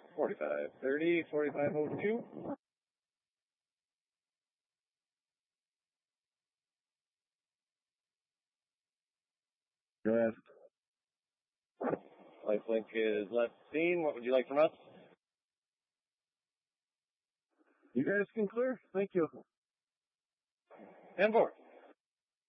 4530, 4502. Go ahead. Lifelink is left seen. What would you like from us? You guys can clear. Thank you. And forward.